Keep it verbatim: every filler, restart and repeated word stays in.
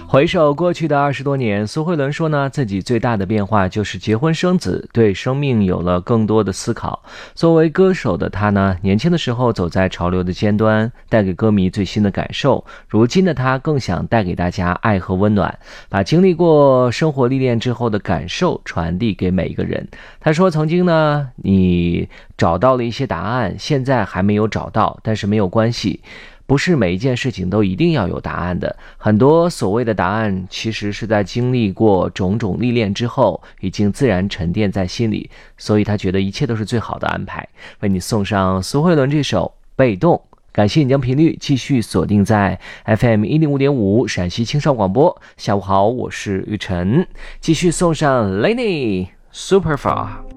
回首过去的二十多年，苏慧伦说呢，自己最大的变化就是结婚生子，对生命有了更多的思考。作为歌手的她呢，年轻的时候走在潮流的尖端，带给歌迷最新的感受。如今的她更想带给大家爱和温暖，把经历过生活历练之后的感受传递给每一个人。她说，曾经呢，你找到了一些答案，现在还没有找到，但是没有关系。不是每一件事情都一定要有答案的，很多所谓的答案其实是在经历过种种历练之后，已经自然沉淀在心里，所以他觉得一切都是最好的安排。为你送上苏慧伦这首《被动》，感谢你将频率继续锁定在 F M 一零五点五 陕西青少广播。下午好，我是雨晨，继续送上 Lenny Superfar。